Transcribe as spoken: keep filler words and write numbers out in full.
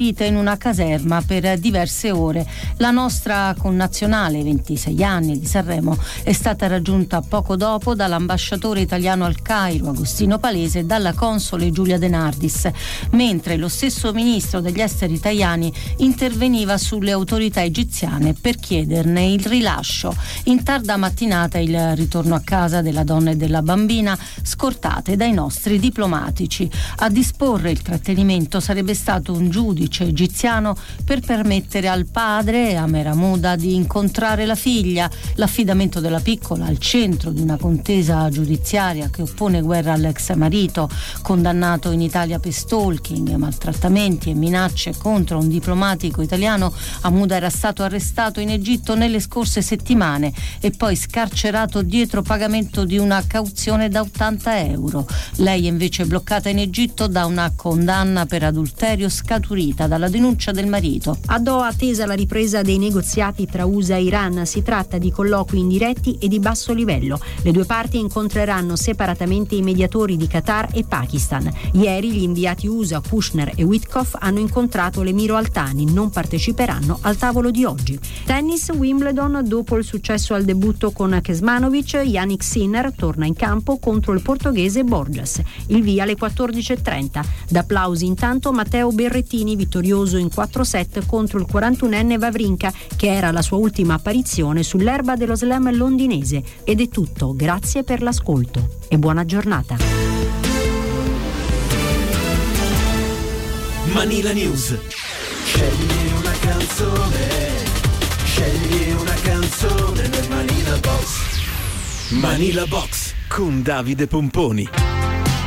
vita in una caserma per diverse ore. La nostra connazionale, ventisei anni, di Sanremo, è stata raggiunta poco dopo dall'ambasciatore italiano al Cairo, Agostino Palese, e dalla console Giulia De Nardis, mentre lo stesso ministro degli esteri italiani interveniva sulle autorità egiziane per chiederne il rilascio. In tarda mattinata il ritorno a casa della donna e della bambina, scortate dai nostri diplomatici. A disporre il trattenimento sarebbe stato un giudice egiziano per permettere al padre, Amer Hamouda, di incontrare la figlia. L'affidamento della piccola al centro di una contesa giudiziaria che oppone guerra all'ex marito, condannato in Italia per stalking, maltrattamenti e minacce contro un diplomatico italiano. Hamouda era stato arrestato in Egitto nelle scorse settimane e poi scarcerato dietro pagamento di una cauzione da ottanta euro. Lei è invece bloccata in Egitto da una condanna per adulterio scaturita dalla denuncia del marito. A Doha attesa la ripresa dei negoziati tra U S A e Iran. Si tratta di colloqui indiretti e di basso livello. Le due parti incontreranno separatamente i mediatori di Qatar e Pakistan. Ieri gli inviati U S A Kushner e Witkoff hanno incontrato l'emiro Al Thani. Non parteciperanno al tavolo di oggi. Tennis, Wimbledon. Dopo il successo al debutto con Kecmanovic, Jannik Sinner torna in campo contro il portoghese Borges. Il via alle quattordici e trenta. D'applausi intanto Matteo Berrettini, vittorioso in quattro set contro il quarantunenne Wawrinka, che era la sua ultima apparizione sull'erba dello slam londinese. Ed è tutto, grazie per l'ascolto e buona giornata. Manila News. Scegli una canzone, scegli una canzone nel Manila Box. Manila Box con Davide Pomponi.